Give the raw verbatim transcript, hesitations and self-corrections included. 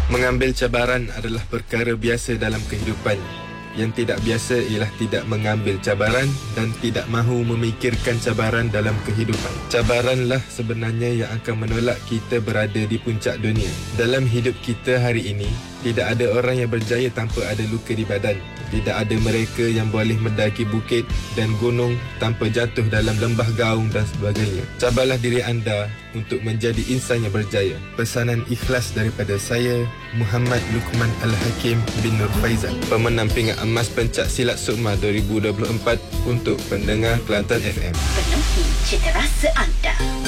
Mengambil cabaran adalah perkara biasa dalam kehidupan. Yang tidak biasa ialah tidak mengambil cabaran dan tidak mahu memikirkan cabaran dalam kehidupan. Cabaranlah sebenarnya yang akan menolak kita berada di puncak dunia. Dalam hidup kita hari ini, tidak ada orang yang berjaya tanpa ada luka di badan. Tidak ada mereka yang boleh mendaki bukit dan gunung tanpa jatuh dalam lembah gaung dan sebagainya. Cabarlah diri anda untuk menjadi insan yang berjaya. Pesanan ikhlas daripada saya, Muhammad Luqman Al-Hakim bin Nur Faizal, pemenang pingat emas pencak silat Sukma dua ribu dua puluh empat untuk pendengar Kelantan F M. Penuhi cita rasa anda.